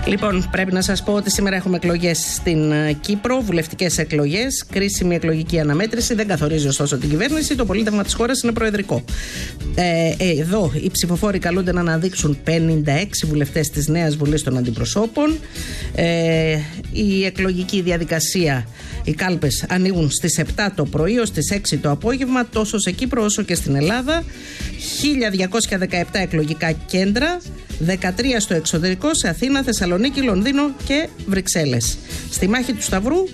Λοιπόν, πρέπει να σας πω ότι σήμερα έχουμε εκλογές στην Κύπρο, βουλευτικές εκλογές, κρίσιμη εκλογική αναμέτρηση, δεν καθορίζει ωστόσο την κυβέρνηση, το πολίτευμα της χώρας είναι προεδρικό. Εδώ οι ψηφοφόροι καλούνται να αναδείξουν 56 βουλευτές της Νέας Βουλής των Αντιπροσώπων. Η εκλογική διαδικασία, οι κάλπες ανοίγουν στις 7 το πρωί ως τις 6 το απόγευμα, τόσο σε Κύπρο όσο και στην Ελλάδα. 1217 εκλογικά κέντρα, 13 στο εξωτερικό, σε Αθήνα, Θεσσαλονίκη, Λονδίνο και Βρυξέλλες. Στη μάχη του Σταυρού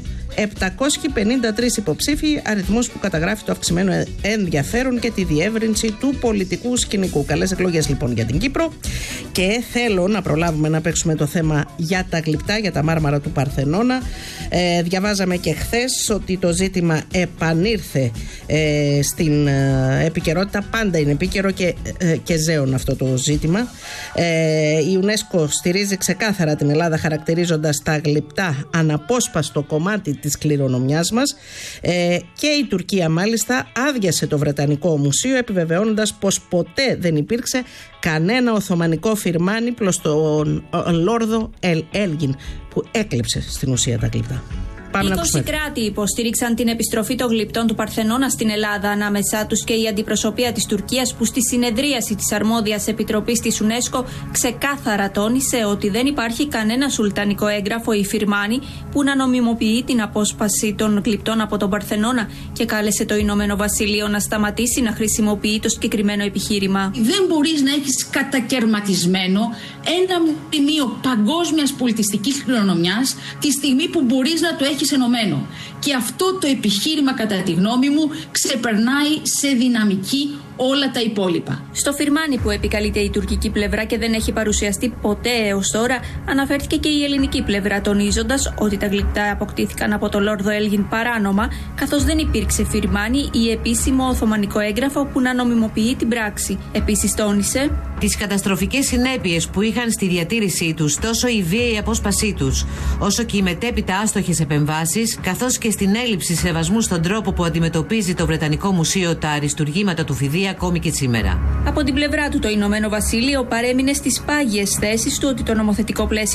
753 υποψήφοι, αριθμός που καταγράφει το αυξημένο ενδιαφέρον και τη διεύρυνση του πολιτικού σκηνικού. Καλές εκλογές λοιπόν για την Κύπρο. Και θέλω να προλάβουμε να παίξουμε το θέμα για τα γλυπτά, για τα μάρμαρα του Παρθενώνα. Διαβάζαμε και χθες ότι το ζήτημα επανήρθε στην επικαιρότητα. Πάντα είναι επίκαιρο και ζέον αυτό το ζήτημα. Η UNESCO στηρίζει ξεκάθαρα την Ελλάδα, χαρακτηρίζοντας τα γλυπτά αναπόσπαστο κομμάτι της κληρονομιάς μας, και η Τουρκία μάλιστα άδειασε το Βρετανικό Μουσείο, επιβεβαιώνοντας πως ποτέ δεν υπήρξε κανένα οθωμανικό φιρμάνι προς τον Λόρδο Έλγιν, που έκλεψε στην ουσία τα γλυπτά. 20 κράτη υποστήριξαν την επιστροφή των γλυπτών του Παρθενώνα στην Ελλάδα, ανάμεσά τους και η αντιπροσωπεία της Τουρκίας, που στη συνεδρίαση της αρμόδιας επιτροπής της UNESCO ξεκάθαρα τόνισε ότι δεν υπάρχει κανένα σουλτανικό έγγραφο ή φιρμάνι που να νομιμοποιεί την απόσπαση των γλυπτών από τον Παρθενώνα και κάλεσε το Ηνωμένο Βασίλειο να σταματήσει να χρησιμοποιεί το συγκεκριμένο επιχείρημα. Δεν μπορείς να έχεις κατακερματισμένο ένα μνημείο παγκόσμιας πολιτιστικής κληρονομιάς τη στιγμή που μπορείς να το έχεις ενωμένο. Και αυτό το επιχείρημα, κατά τη γνώμη μου, ξεπερνάει σε δυναμική όλα τα υπόλοιπα. Στο φιρμάνι που επικαλείται η τουρκική πλευρά και δεν έχει παρουσιαστεί ποτέ έως τώρα, αναφέρθηκε και η ελληνική πλευρά, τονίζοντας ότι τα γλυπτά αποκτήθηκαν από τον Λόρδο Έλγιν παράνομα, καθώς δεν υπήρξε φιρμάνι ή επίσημο οθωμανικό έγγραφο που να νομιμοποιεί την πράξη. Επίσης τόνισε τις καταστροφικές συνέπειες που είχαν στη διατήρησή τους τόσο η βίαιη απόσπασή τους, όσο και οι μετέπειτα άστοχες επεμβάσεις, καθώς και στην έλλειψη σεβασμού στον τρόπο που αντιμετωπίζει το Βρετανικό Μουσείο τα αριστουργήματα του φιδί ακόμη και σήμερα. Από την πλευρά του, το Ηνωμένο Βασίλειο παρέμεινε στις πάγιες θέσεις του ότι το νομοθετικό πλαίσιο